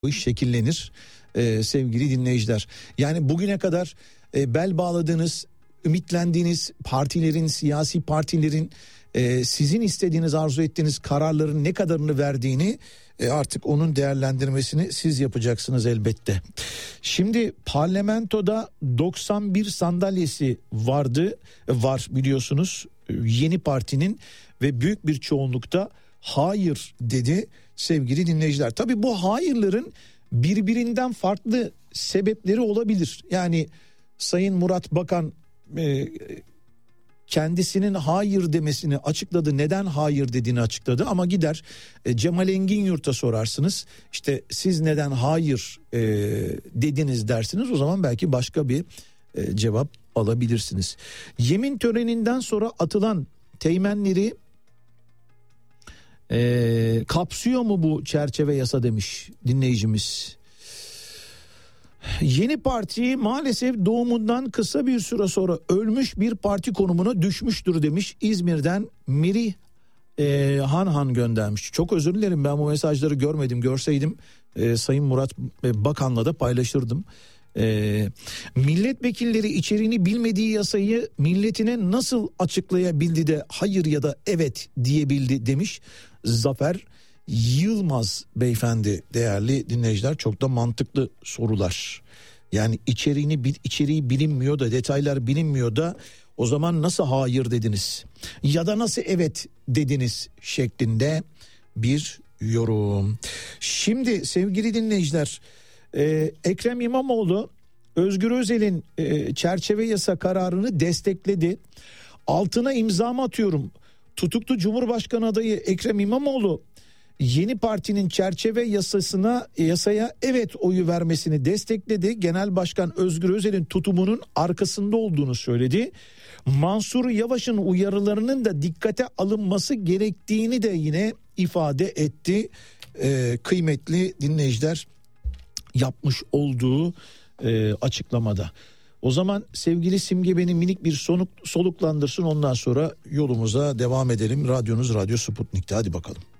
bu iş şekillenir sevgili dinleyiciler. Yani bugüne kadar bel bağladığınız, ümitlendiğiniz partilerin, siyasi partilerin sizin istediğiniz, arzu ettiğiniz kararların ne kadarını verdiğini artık onun değerlendirmesini siz yapacaksınız elbette. Şimdi parlamentoda 91 sandalyesi var biliyorsunuz Yeni Parti'nin ve büyük bir çoğunlukta hayır dedi sevgili dinleyiciler. Tabii bu hayırların birbirinden farklı sebepleri olabilir. Yani Sayın Murat Bakan kendisinin hayır demesini açıkladı. Neden hayır dediğini açıkladı ama gider Cemal Engin-Yurt'a sorarsınız. İşte siz neden hayır dediniz dersiniz. O zaman belki başka bir cevap alabilirsiniz. Yemin töreninden sonra atılan teğmenleri kapsıyor mu bu çerçeve yasa demiş dinleyicimiz. Yeni Parti maalesef doğumundan kısa bir süre sonra ölmüş bir parti konumuna düşmüştür demiş. İzmir'den Miri Han göndermiş. Çok özür dilerim, ben bu mesajları görmedim. Görseydim Sayın Murat Bakan'la da paylaşırdım. Milletvekilleri içeriğini bilmediği yasayı milletine nasıl açıklayabildi de hayır ya da evet diyebildi demiş Zafer Yılmaz beyefendi. Değerli dinleyiciler, çok da mantıklı sorular. Yani içeriği bilinmiyor da, detaylar bilinmiyor da o zaman nasıl hayır dediniz ya da nasıl evet dediniz şeklinde bir yorum. Şimdi sevgili dinleyiciler, Ekrem İmamoğlu Özgür Özel'in çerçeve yasa kararını destekledi. Altına imzamı atıyorum. Tutuklu Cumhurbaşkanı adayı Ekrem İmamoğlu Yeni Parti'nin çerçeve yasaya evet oyu vermesini destekledi. Genel Başkan Özgür Özel'in tutumunun arkasında olduğunu söyledi. Mansur Yavaş'ın uyarılarının da dikkate alınması gerektiğini de yine ifade etti. Kıymetli dinleyiciler, yapmış olduğu açıklamada. O zaman sevgili Simge beni minik bir soluklandırsın, ondan sonra yolumuza devam edelim. Radyonuz Radyo Sputnik'te, hadi bakalım.